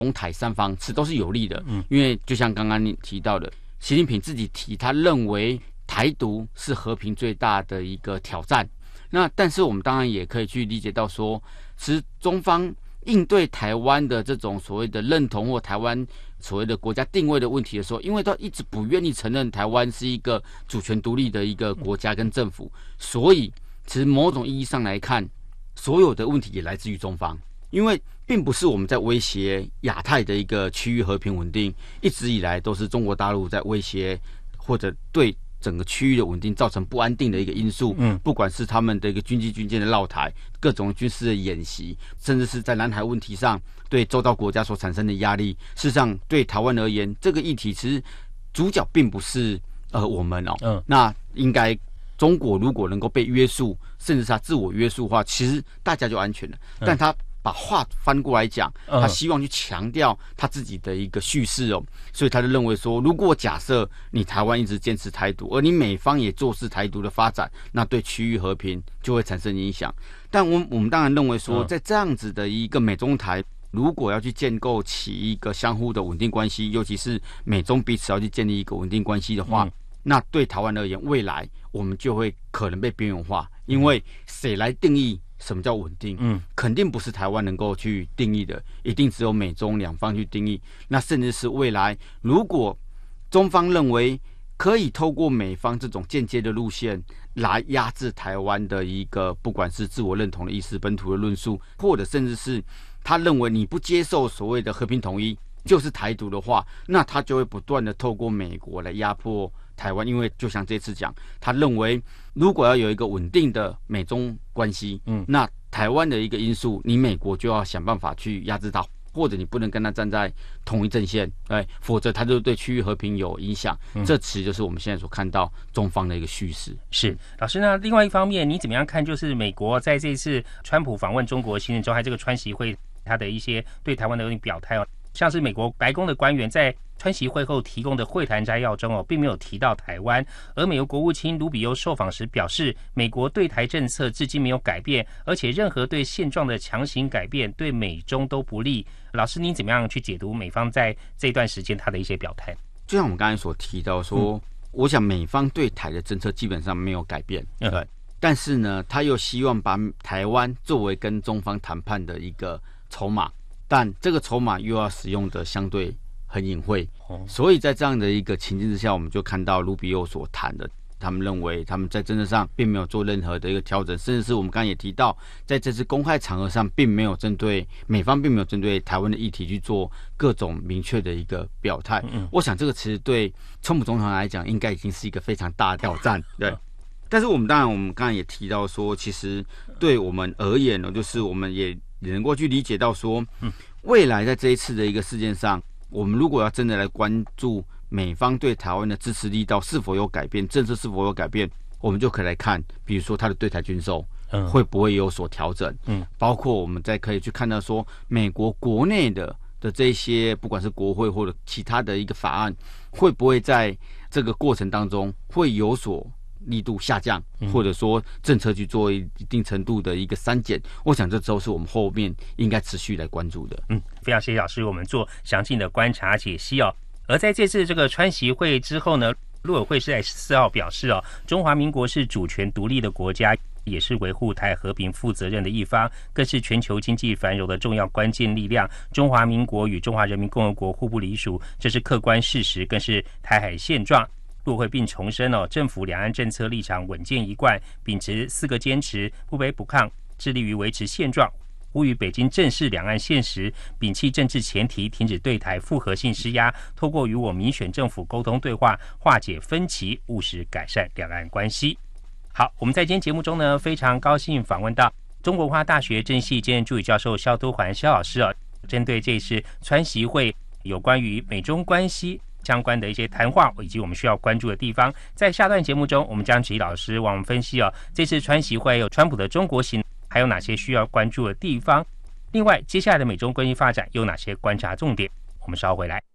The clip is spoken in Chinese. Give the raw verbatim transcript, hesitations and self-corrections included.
中台三方是都是有利的，嗯，因为就像刚刚你提到的，习近平自己提，他认为台独是和平最大的一个挑战。那但是我们当然也可以去理解到说，其实中方应对台湾的这种所谓的认同或台湾所谓的国家定位的问题的时候，因为他一直不愿意承认台湾是一个主权独立的一个国家跟政府，所以其实某种意义上来看，所有的问题也来自于中方。因为并不是我们在威胁亚太的一个区域和平稳定，一直以来都是中国大陆在威胁或者对整个区域的稳定造成不安定的一个因素。嗯，不管是他们的一个军机军舰的绕台，各种军事的演习，甚至是在南海问题上对周遭国家所产生的压力，事实上对台湾而言，这个议题其实主角并不是呃我们哦，嗯，那应该中国如果能够被约束，甚至是他自我约束的话，其实大家就安全了。嗯、但他把话翻过来讲，他希望去强调他自己的一个叙事哦，所以他就认为说，如果假设你台湾一直坚持台独，而你美方也重视台独的发展，那对区域和平就会产生影响。但我们我们当然认为说，在这样子的一个美中台，如果要去建构起一个相互的稳定关系，尤其是美中彼此要去建立一个稳定关系的话，嗯、那对台湾而言，未来我们就会可能被边缘化，因为谁来定义什么叫稳定？嗯，肯定不是台湾能够去定义的，一定只有美中两方去定义。那甚至是未来，如果中方认为可以透过美方这种间接的路线来压制台湾的一个，不管是自我认同的意识、本土的论述，或者甚至是他认为你不接受所谓的和平统一就是台独的话，那他就会不断的透过美国来压迫台湾。因为就像这次讲，他认为如果要有一个稳定的美中关系，嗯，那台湾的一个因素，你美国就要想办法去压制它，或者你不能跟他站在同一阵线，哎，否则他就对区域和平有影响。嗯、这其实就是我们现在所看到中方的一个叙事。 是老师，那另外一方面，你怎么样看？就是美国在这次川普访问中国行政中，还有这个川习会，他的一些对台湾的表态哦。像是美国白宫的官员在川习会后提供的会谈摘要中哦，并没有提到台湾。而美国国务卿卢比欧受访时表示，美国对台政策至今没有改变，而且任何对现状的强行改变对美中都不利。老师，你怎么样去解读美方在这段时间他的一些表态？ 就像我们刚才所提到说，嗯、我想美方对台的政策基本上没有改变，对。嗯、但是呢，他又希望把台湾作为跟中方谈判的一个筹码。但这个筹码又要使用的相对很隐晦，所以在这样的一个情境之下，我们就看到卢比欧所谈的，他们认为他们在政策上并没有做任何的一个调整，甚至是我们刚才也提到，在这次公开场合上，并没有针对美方并没有针对台湾的议题去做各种明确的一个表态。嗯、我想这个其实对川普总统来讲，应该已经是一个非常大的挑战，对。但是我们当然，我们刚才也提到说，其实对我们而言呢，就是我们也也能够去理解到说，未来在这一次的一个事件上，我们如果要真的来关注美方对台湾的支持力道是否有改变，政策是否有改变，我们就可以来看，比如说他的对台军售会不会有所调整，嗯，包括我们再可以去看到说，美国国内的的这些不管是国会或者其他的一个法案，会不会在这个过程当中会有所力度下降，或者说政策去做一定程度的一个删减，我想这都是我们后面应该持续来关注的。 嗯，非常谢谢老师，我们做详尽的观察解析哦。而在这次这个川习会之后呢，陆委会是在十四号表示哦，中华民国是主权独立的国家，也是维护台和平负责任的一方，更是全球经济繁荣的重要关键力量。中华民国与中华人民共和国互不隶属，这是客观事实，更是台海现状。陆委会并重申哦，政府两岸政策立场稳健一贯，秉持四个坚持，不卑不亢，致力于维持现状，呼吁北京正视两岸现实，摒弃政治前提，停止对台复合性施压，透过与我民选政府沟通对话，化解分歧，务实改善两岸关系。好，我们在今天节目中呢，非常高兴访问到中国文化大学政系兼任助理教授萧都环萧老师哦，针对这次川习会有关于美中关系相关的一些谈话，以及我们需要关注的地方，在下段节目中，我们将请老师为我们分析哦，这次川习会有川普的中国行，还有哪些需要关注的地方？另外，接下来的美中关系发展有哪些观察重点？我们稍后回来。